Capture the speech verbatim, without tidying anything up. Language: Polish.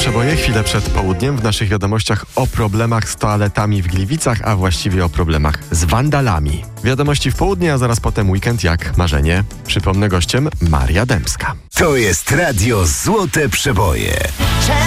Przeboje chwilę przed południem. W naszych wiadomościach o problemach z toaletami w Gliwicach, a właściwie o problemach z wandalami. Wiadomości w południe, a zaraz potem weekend jak marzenie. Przypomnę, gościem Maria Dębska. To jest Radio Złote Przeboje.